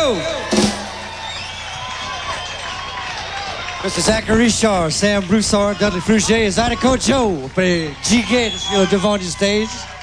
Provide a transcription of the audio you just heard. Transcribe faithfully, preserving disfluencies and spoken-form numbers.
Joe. Mister Zachary Richard, Sam Broussard, Dudley Frugier et Zydeco Joe. Après G-Gate devant du stage.